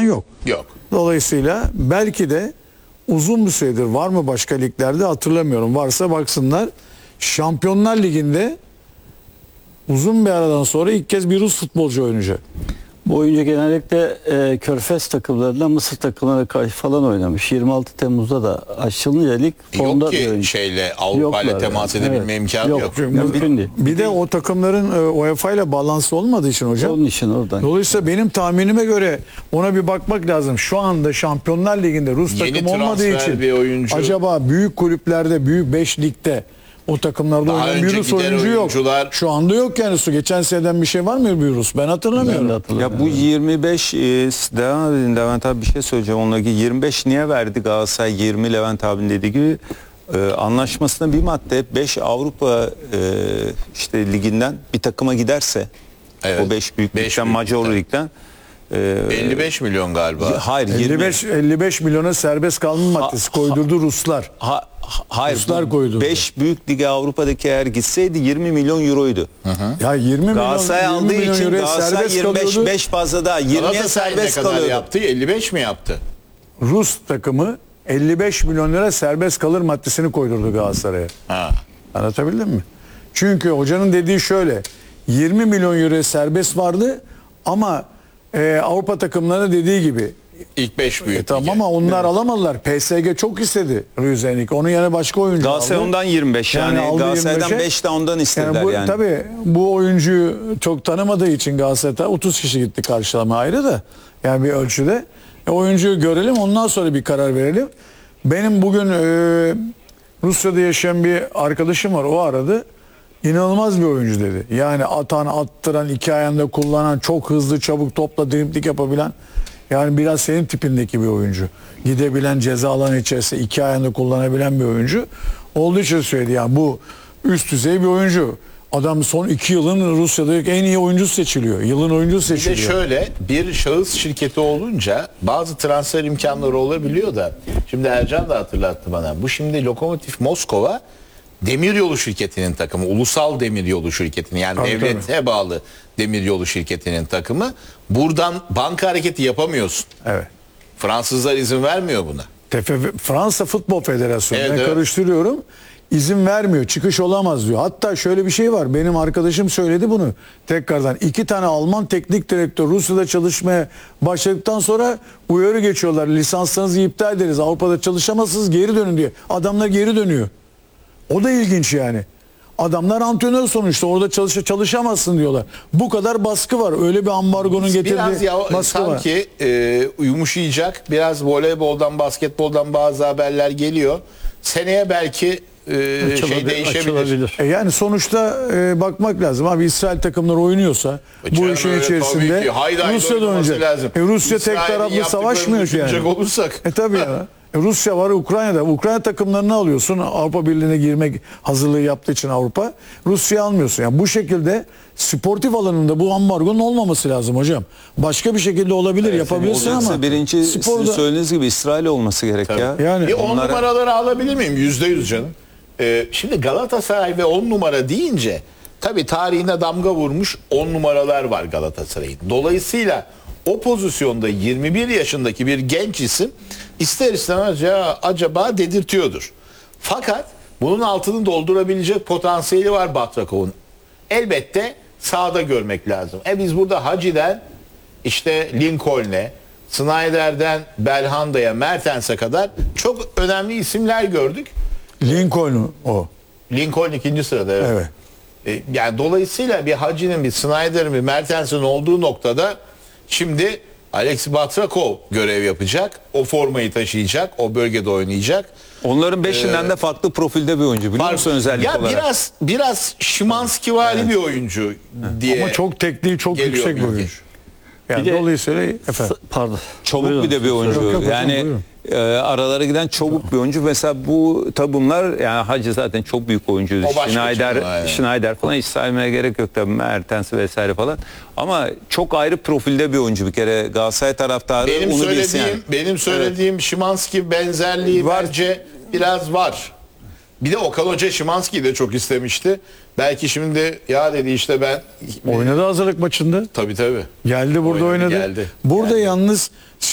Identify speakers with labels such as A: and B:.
A: yok.
B: Yok.
A: Dolayısıyla belki de uzun bir süredir var mı başka liglerde hatırlamıyorum. Varsa baksınlar. Şampiyonlar Ligi'nde uzun bir aradan sonra ilk kez bir Rus futbolcu oynayacak.
C: Bu oyuncu genellikle Körfez takımlarında Mısır takımlarına karşı falan oynamış. 26 Temmuz'da da açılınca lig formda
B: Yok
C: bir
B: ki
C: oyuncu.
B: şeyle Avrupa ile
C: Yoklar
B: temas
C: yani.
B: edebilme
C: Evet.
B: imkanı yok.
C: Mümkün değil.
A: Bir de o takımların UEFA ile bağlantısı olmadığı için hocam.
C: Onun için oradan.
A: Dolayısıyla benim tahminime göre ona bir bakmak lazım. Şu anda Şampiyonlar Ligi'nde Rus
B: Yeni
A: takım olmadığı
B: transfer
A: için
B: bir oyuncu.
A: acaba büyük kulüplerde, büyük 5 ligde o takımlarda
B: Daha
A: oynayan bir
B: önce
A: Rus
B: giden
A: oyuncu yok.
B: oyuncular-
A: Şu anda yok yani. Geçen seneden bir şey var mı bir Rus? Ben hatırlamıyorum.
C: Ben de hatırlamıyorum.
D: Ya bu 25 devam edin Levent abi, bir şey söyleyeceğim onunla ilgili. 25 niye verdi Galatasaray, 20 Levent abinin dediği gibi anlaşmasında bir madde 5 Avrupa işte liginden bir takıma giderse,
B: Evet.
D: o 5 büyük
B: Beş
D: ligden,
B: büyük
D: Major
B: ligden.
D: Lig'den
B: 55 milyon galiba.
D: hayır 20
A: 55 milyona serbest kalma maddesi koydurdu Ruslar.
D: hayır
A: Ruslar koydu.
D: 5 büyük lige Avrupa'daki eğer gitseydi 20 milyon euroydu.
A: Ya 20 milyon,
D: Galatasaray
A: 20
D: aldığı
A: milyon
D: için
A: euroya
D: Galatasaray
A: serbest
D: 25
A: kalıyordu.
D: 5 fazla daha 20'ye
B: Galatasaray ne
D: serbest
B: kadar
D: kalıyordu.
B: yaptı? 55 mi yaptı?
A: Rus takımı 55 milyon lira serbest kalır maddesini koydurdu Galatasaray'a.
B: Ha.
A: Anlatabildim mi? Çünkü hocanın dediği şöyle. 20 milyon euro serbest vardı ama Avrupa takımlarına dediği gibi
B: İlk 5 büyük.
A: tamam
B: lige.
A: ama onlar alamadılar. PSG çok istedi Rüzenik. Onun yerine başka oyuncu
D: Galatasaray
A: aldı.
D: ondan 25 yani,
A: aldı
D: Galatasaray'dan
A: 25'e.
D: 5 de ondan istediler
A: Yani bu,
D: yani.
A: tabii bu oyuncuyu çok tanımadığı için Galatasaray'da 30 kişi gitti karşılama ayrı da yani bir ölçüde. Oyuncuyu görelim ondan sonra bir karar verelim. Benim bugün Rusya'da yaşayan bir arkadaşım var, o aradı. İnanılmaz bir oyuncu dedi. Yani atan, attıran, iki ayağında kullanan, çok hızlı, çabuk topla dribling yapabilen, yani biraz senin tipindeki bir oyuncu. Gidebilen, ceza alanı içerisinde iki ayağında kullanabilen bir oyuncu. Olduğu için söyledi yani bu üst düzey bir oyuncu. Adam son 2 yılın Rusya'daki en iyi oyuncusu seçiliyor. Yılın oyuncusu
B: Bir de
A: seçiliyor.
B: şöyle, bir şahıs şirketi olunca bazı transfer imkanları olabiliyor da, şimdi Ercan da hatırlattı bana. Bu şimdi Lokomotiv Moskova demiryolu şirketinin takımı, ulusal demiryolu şirketinin, yani
A: Tabii,
B: devlete bağlı demiryolu şirketinin takımı. Buradan banka hareketi yapamıyorsun.
A: Evet.
B: Fransızlar izin vermiyor buna.
A: Fransa Futbol Federasyonu.
B: Evet,
A: Ben
B: evet.
A: karıştırıyorum. İzin vermiyor. Çıkış olamaz diyor. Hatta şöyle bir şey var. Benim arkadaşım söyledi bunu. Tekrardan 2 tane Alman teknik direktör Rusya'da çalışmaya başladıktan sonra uyarı geçiyorlar. Lisanslarınızı iptal ederiz. Avrupa'da çalışamazsınız, geri dönün diye. Adamlar geri dönüyor. O da ilginç yani. Adamlar antrenör sonuçta, orada çalışamazsın diyorlar. Bu kadar baskı var. Öyle bir ambargonun
B: Biraz
A: getirdiği
B: ya,
A: baskı var.
B: sanki yumuşayacak. Biraz voleyboldan, basketboldan bazı haberler geliyor. Seneye belki şey değişebilir.
A: Yani sonuçta bakmak lazım. Abi İsrail takımları oynuyorsa bu
B: Canım
A: işin
B: öyle, tabii
A: içerisinde
B: ki. Haydi haydi
A: Rusya da
B: oynaması
A: oynayacak.
B: lazım.
A: Rusya tek
B: İsrail'in
A: taraflı
B: yaptıklarını
A: savaşmıyor ki yani.
B: düşünecek olursak.
A: Tabii ya. Rusya var Ukrayna'da. Ukrayna takımlarını alıyorsun. Avrupa Birliği'ne girmek hazırlığı yaptığı için Avrupa. Rusya'yı almıyorsun. Yani bu şekilde sportif alanında bu ambargonun olmaması lazım hocam. Başka bir şekilde olabilir, yapabilirsin ama
D: birinci sizin
A: sporda
D: söylediğiniz gibi İsrail olması gerek ya.
A: yani
B: Bir 10 numaraları alabilir miyim? %100 canım. Şimdi Galatasaray ve 10 numara deyince tabii tarihine damga vurmuş 10 numaralar var Galatasaray'ın. Dolayısıyla o pozisyonda 21 yaşındaki bir genç isim ister istemez ya acaba dedirtiyordur. Fakat bunun altını doldurabilecek potansiyeli var Batrakov'un. Elbette sahada görmek lazım. Biz burada Hacı'den işte Lincoln'e, Snyder'den Belhanda'ya, Mertens'e kadar çok önemli isimler gördük.
A: Lincoln o.
B: Lincoln ikinci sırada.
A: Evet.
B: Yani dolayısıyla bir Hacı'nin, bir Snyder'in, bir Mertens'in olduğu noktada şimdi Alex Batrakov görev yapacak. O formayı taşıyacak. O bölgede oynayacak.
D: Onların 5'inden de farklı profilde bir oyuncu biliyor musun özellik
B: ya
D: olarak?
B: biraz Şimanski-vari bir oyuncu diye.
A: Ama çok tekniği çok
B: geliyor
A: yüksek bir
B: bilgi.
A: oyuncu. Yani
C: Bir de-
A: dolayısıyla efendim.
C: Pardon.
D: Çabuk
C: Buyurun.
D: bir de bir oyuncu.
A: Yok, yok,
D: yani
A: buyurun.
D: aralara giden çabuk bir oyuncu. Mesela bu tabi bunlar, yani Hacı zaten çok büyük oyuncu.
B: O başka canım, aynen.
D: Schneider falan hiç saymaya gerek yok tabii, Mertens vesaire falan. Ama çok ayrı profilde bir oyuncu bir kere. Galatasaray taraftarı onu bilsin yani.
B: Benim söylediğim Şimanski benzerliği
D: Var.
B: bence biraz var. Bir de Okan Hoca Şimanski'yi de çok istemişti. Belki şimdi ya dedi işte ben
A: Oynadı hazırlık maçında.
B: tabii.
A: Geldi burada
B: Oynadı,
A: oynadı.
B: geldi.
A: Burada
B: Geldi.
A: yalnız